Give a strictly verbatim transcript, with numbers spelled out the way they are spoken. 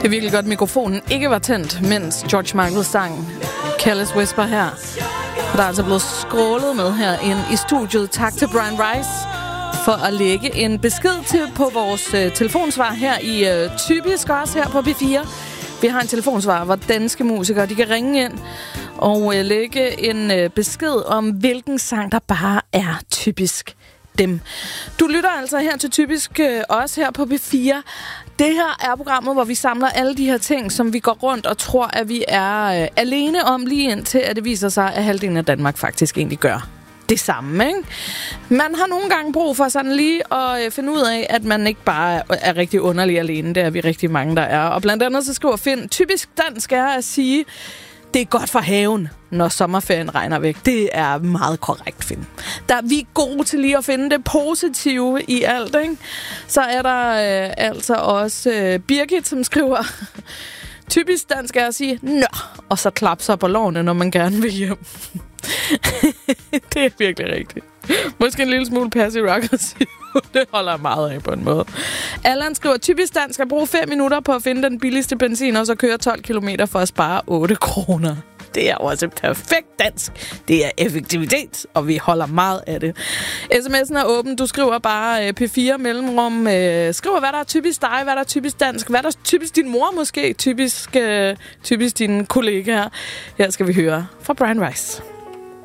er virkelig godt, at mikrofonen ikke var tændt, mens George Michael sang Careless Whisper her. Og der er altså blevet scrollet med her ind i studiet. Tak til Brian Rice for at lægge en besked til på vores øh, telefonsvar her i øh, Typisk også her på B fire. Vi har en telefonsvar, hvor danske musikere de kan ringe ind og øh, lægge en øh, besked om, hvilken sang der bare er typisk dem. Du lytter altså her til Typisk øh, også her på B fire. Det her er programmet, hvor vi samler alle de her ting, som vi går rundt og tror, at vi er øh, alene om, lige indtil at det viser sig, at halvdelen af Danmark faktisk egentlig gør det samme, ikke? Man har nogle gange brug for sådan lige at øh, finde ud af, at man ikke bare er, er rigtig underlig alene. Det er vi rigtig mange, der er. Og blandt andet så skriver Finn, typisk dansk er at sige, det er godt for haven, når sommerferien regner væk. Det er meget korrekt, Finn. Der, vi er gode til lige at finde det positive i alt, ikke? Så er der øh, altså også øh, Birgit, som skriver, typisk dansk er at sige, nå, og så klappe sig på lårene, når man gerne vil hjem. Det er virkelig rigtigt. Måske en lille smule passive-aggressiv. Det holder jeg meget af på en måde. Allan skriver, typisk dansk at bruge fem minutter på at finde den billigste benzin, og så køre tolv kilometer for at spare otte kroner. Det er også perfekt dansk. Det er effektivitet, og vi holder meget af det. sms'en er åben. Du skriver bare P fire mellemrum. Skriver, hvad der er typisk dig, hvad der er typisk dansk, hvad der er typisk din mor måske, typisk, typisk dine kollegaer. Her skal vi høre fra Brian Rice.